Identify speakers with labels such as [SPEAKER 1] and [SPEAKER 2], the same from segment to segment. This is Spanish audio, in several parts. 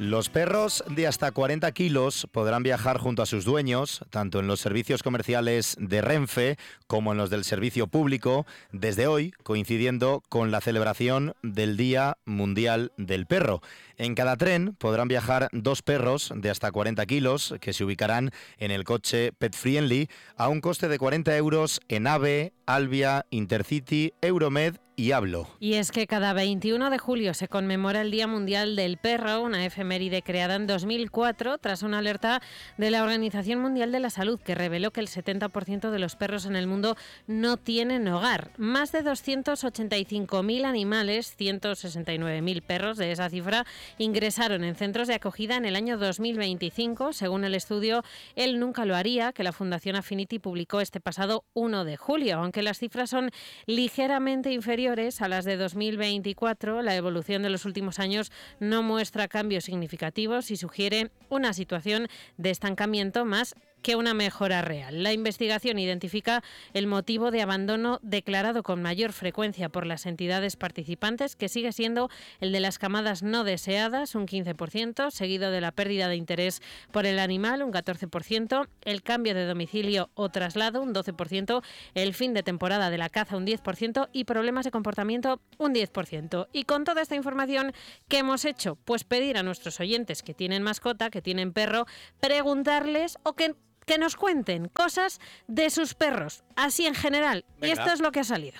[SPEAKER 1] Los perros de hasta 40 kilos podrán viajar junto a sus dueños, tanto en los servicios comerciales de Renfe como en los del servicio público, desde hoy, coincidiendo con la celebración del Día Mundial del Perro. En cada tren podrán viajar 2 perros de hasta 40 kilos que se ubicarán en el coche Pet Friendly a un coste de 40 euros en AVE, Albia, Intercity, Euromed y Hablo.
[SPEAKER 2] Y es que cada 21 de julio se conmemora el Día Mundial del Perro, una efeméride creada en 2004 tras una alerta de la Organización Mundial de la Salud que reveló que el 70% de los perros en el mundo no tienen hogar. Más de 285.000 animales, 169.000 perros de esa cifra, ingresaron en centros de acogida en el año 2025, según el estudio Él nunca lo haría, que la Fundación Affinity publicó este pasado 1 de julio. Aunque las cifras son ligeramente inferiores a las de 2024, la evolución de los últimos años no muestra cambios significativos y sugiere una situación de estancamiento más que una mejora real. La investigación identifica el motivo de abandono declarado con mayor frecuencia por las entidades participantes, que sigue siendo el de las camadas no deseadas, un 15%, seguido de la pérdida de interés por el animal, un 14%, el cambio de domicilio o traslado, un 12%, el fin de temporada de la caza, un 10%, y problemas de comportamiento, un 10%. Y con toda esta información, ¿qué hemos hecho? Pues pedir a nuestros oyentes que tienen mascota, que tienen perro, preguntarles o que nos cuenten cosas de sus perros, así en general. Venga. Y esto es lo que ha salido.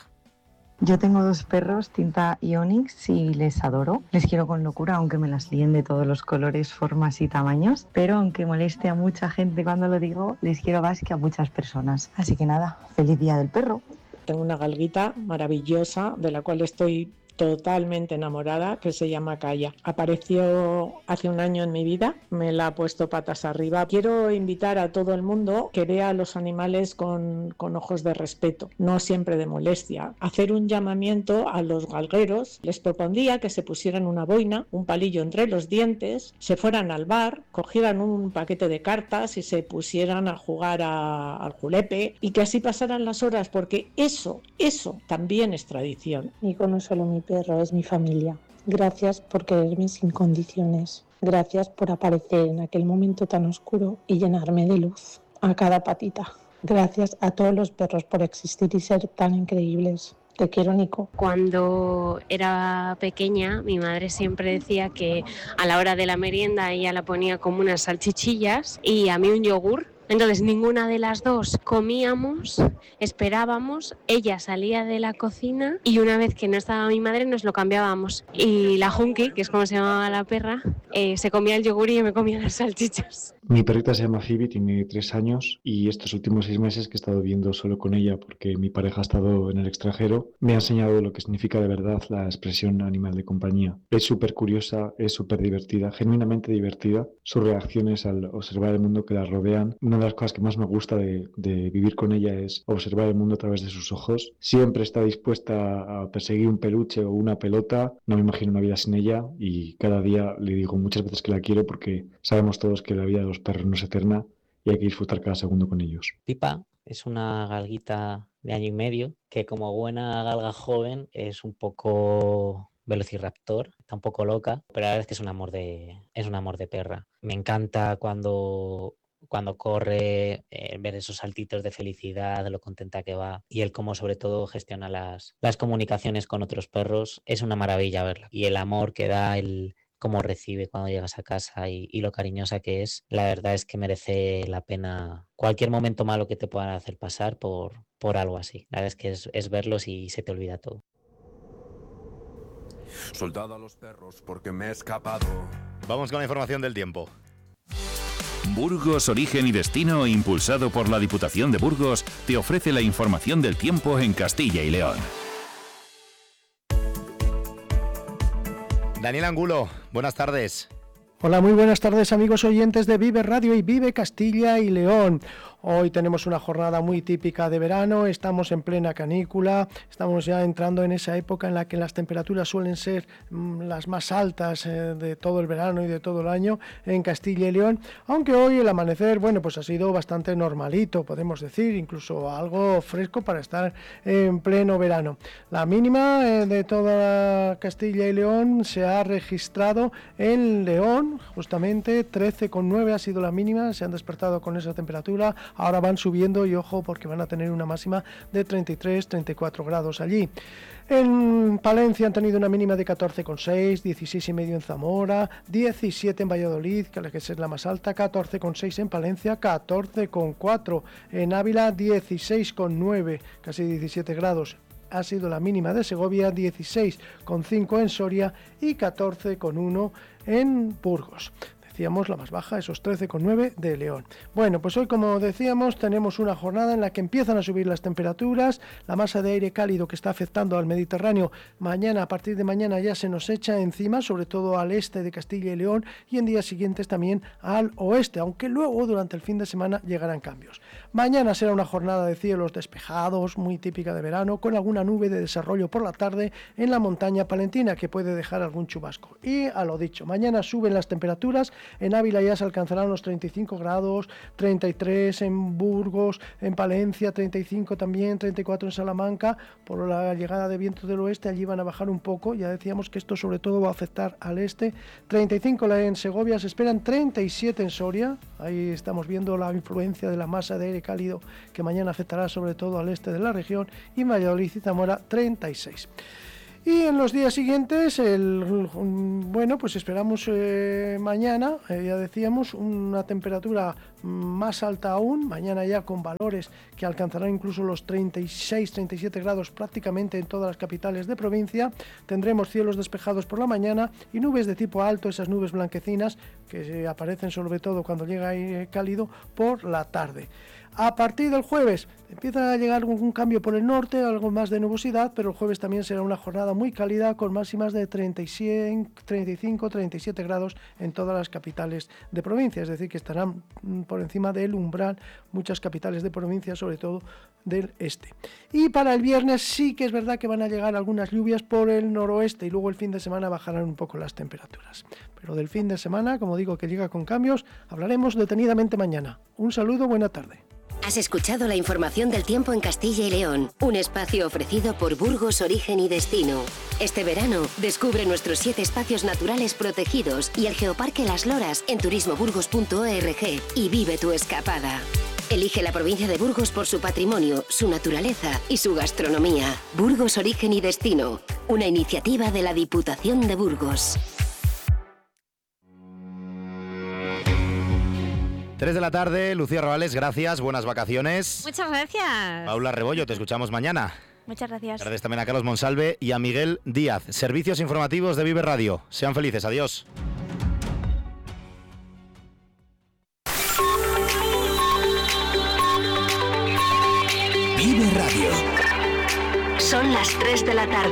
[SPEAKER 3] Yo tengo 2 perros, Tinta y Onyx, y les adoro. Les quiero con locura, aunque me las líen de todos los colores, formas y tamaños. Pero aunque moleste a mucha gente cuando lo digo, les quiero más que a muchas personas. Así que nada, feliz Día del Perro.
[SPEAKER 4] Tengo una galguita maravillosa de la cual estoy totalmente enamorada, que se llama Kaya. Apareció hace un año en mi vida, me la ha puesto patas arriba. Quiero invitar a todo el mundo que vea a los animales con ojos de respeto, no siempre de molestia. Hacer un llamamiento a los galgueros. Les propondría que se pusieran una boina, un palillo entre los dientes, se fueran al bar, cogieran un paquete de cartas y se pusieran a jugar al julepe, y que así pasaran las horas, porque eso también es tradición.
[SPEAKER 5] Nico no es solo mi perro, es mi familia. Gracias por quererme sin condiciones. Gracias por aparecer en aquel momento tan oscuro y llenarme de luz a cada patita. Gracias a todos los perros por existir y ser tan increíbles. Te quiero, Nico.
[SPEAKER 6] Cuando era pequeña, mi madre siempre decía que a la hora de la merienda ella la ponía como unas salchichillas y a mí un yogur. Entonces ninguna de las dos comíamos, esperábamos, ella salía de la cocina y una vez que no estaba mi madre nos lo cambiábamos. Y la Hunky, que es como se llamaba la perra, se comía el yogur y yo me comía las salchichas.
[SPEAKER 7] Mi perrita se llama Phoebe, tiene 3 años y estos últimos 6 meses que he estado viviendo solo con ella porque mi pareja ha estado en el extranjero, me ha enseñado lo que significa de verdad la expresión animal de compañía. Es súper curiosa, es súper divertida, genuinamente divertida. Sus reacciones al observar el mundo que la rodean. Una de las cosas que más me gusta de vivir con ella es observar el mundo a través de sus ojos. Siempre está dispuesta a perseguir un peluche o una pelota. No me imagino una vida sin ella y cada día le digo muchas veces que la quiero porque sabemos todos que la vida de los perros no es eterna y hay que disfrutar cada segundo con ellos.
[SPEAKER 8] Pipa es una galguita de 1 año y medio que, como buena galga joven, es un poco velociraptor, está un poco loca, pero la verdad es que es un amor de perra. Me encanta cuando corre, ver esos saltitos de felicidad, lo contenta que va, y él como sobre todo gestiona las comunicaciones con otros perros. Es una maravilla verla, y el amor que da, el cómo recibe cuando llegas a casa y lo cariñosa que es, la verdad es que merece la pena cualquier momento malo que te puedan hacer pasar por algo así. La verdad es que es verlos y se te olvida todo.
[SPEAKER 9] Soldado a los perros porque me he escapado.
[SPEAKER 1] Vamos con la información del tiempo.
[SPEAKER 10] Burgos, origen y destino, impulsado por la Diputación de Burgos, te ofrece la información del tiempo en Castilla y León.
[SPEAKER 1] Daniel Angulo, buenas tardes.
[SPEAKER 11] Hola, muy buenas tardes amigos oyentes de Vive Radio y Vive Castilla y León. Hoy tenemos una jornada muy típica de verano, estamos en plena canícula, estamos ya entrando en esa época en la que las temperaturas suelen ser las más altas de todo el verano y de todo el año en Castilla y León, aunque hoy el amanecer, bueno, pues ha sido bastante normalito, podemos decir, incluso algo fresco para estar en pleno verano. La mínima de toda Castilla y León se ha registrado en León, justamente 13,9 ha sido la mínima, se han despertado con esa temperatura. Ahora van subiendo y ojo porque van a tener una máxima de 33-34 grados allí. En Palencia han tenido una mínima de 14,6, 16,5 en Zamora, 17 en Valladolid, que es la más alta, 14,6 en Palencia, 14,4 en Ávila, 16,9, casi 17 grados. Ha sido la mínima de Segovia, 16,5 en Soria y 14,1 en Burgos. Decíamos la más baja, esos 13,9 de León. Bueno, pues hoy, como decíamos, tenemos una jornada en la que empiezan a subir las temperaturas, la masa de aire cálido que está afectando al Mediterráneo, mañana, a partir de mañana ya se nos echa encima, sobre todo al este de Castilla y León, y en días siguientes también al oeste, aunque luego durante el fin de semana llegarán cambios. Mañana será una jornada de cielos despejados, muy típica de verano, con alguna nube de desarrollo por la tarde en la montaña palentina que puede dejar algún chubasco. Y a lo dicho, mañana suben las temperaturas. En Ávila ya se alcanzarán los 35 grados, 33 en Burgos, en Palencia 35 también, 34 en Salamanca. Por la llegada de vientos del oeste allí van a bajar un poco, ya decíamos que esto sobre todo va a afectar al este. 35 en Segovia, se esperan 37 en Soria, ahí estamos viendo la influencia de la masa de aire cálido que mañana afectará sobre todo al este de la región, y en Valladolid y Zamora 36. Y en los días siguientes, bueno, pues esperamos mañana, ya decíamos, una temperatura más alta aún, mañana ya con valores que alcanzarán incluso los 36-37 grados prácticamente en todas las capitales de provincia. Tendremos cielos despejados por la mañana y nubes de tipo alto, esas nubes blanquecinas que aparecen sobre todo cuando llega aire cálido por la tarde. A partir del jueves empieza a llegar algún cambio por el norte, algo más de nubosidad, pero el jueves también será una jornada muy cálida con máximas de 35, 37 grados en todas las capitales de provincia, es decir, que estarán por encima del umbral muchas capitales de provincia, sobre todo del este. Y para el viernes sí que es verdad que van a llegar algunas lluvias por el noroeste y luego el fin de semana bajarán un poco las temperaturas. Pero del fin de semana, como digo, que llega con cambios, hablaremos detenidamente mañana. Un saludo, buena tarde.
[SPEAKER 12] Has escuchado la información del tiempo en Castilla y León, un espacio ofrecido por Burgos Origen y Destino. Este verano, descubre nuestros 7 espacios naturales protegidos y el Geoparque Las Loras en turismoburgos.org y vive tu escapada. Elige la provincia de Burgos por su patrimonio, su naturaleza y su gastronomía. Burgos Origen y Destino, una iniciativa de la Diputación de Burgos.
[SPEAKER 1] 3 de la tarde, Lucía Robales, gracias, buenas vacaciones.
[SPEAKER 13] Muchas gracias.
[SPEAKER 1] Paula Rebollo, te escuchamos mañana.
[SPEAKER 13] Muchas gracias.
[SPEAKER 1] Gracias también a Carlos Monsalve y a Miguel Díaz. Servicios informativos de Vive Radio. Sean felices, adiós.
[SPEAKER 12] Vive Radio. Son las 3 de la tarde.